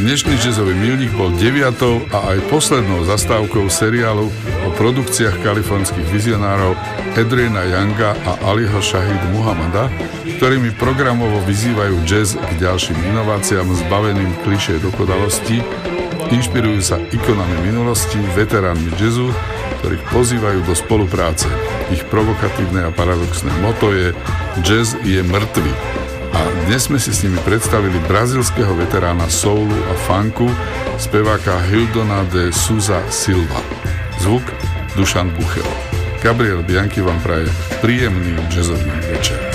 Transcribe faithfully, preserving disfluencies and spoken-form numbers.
Dnešný jazzový milník bol deviatou a aj poslednou zastávkou seriálu o produkciách kalifornských vizionárov Adriana Younga a Aliho Shahid Muhammada, ktorými programovo vyzývajú jazz k ďalším inováciám zbaveným klišé dokonalosti, inšpirujú sa ikonami minulosti, veteránmi jazzu, ktorých pozývajú do spolupráce. Ich provokatívne a paradoxné motto je Jazz je mŕtvy. A dnes sme si s nimi predstavili brazílskeho veterána soulu a funku, speváka Hildona de Souza Silva. Zvuk Dušan Buchel. Gabriel Bianchi vám praje príjemný jazzový večer.